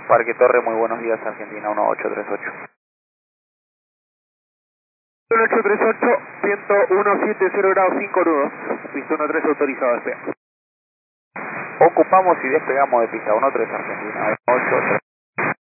Parque Torre, muy buenos días, Argentina 1838. 1838, viento 170 grados 5 nudos, pista 13 autorizado a despegar. Ocupamos y despegamos de pista 13 Argentina 1838.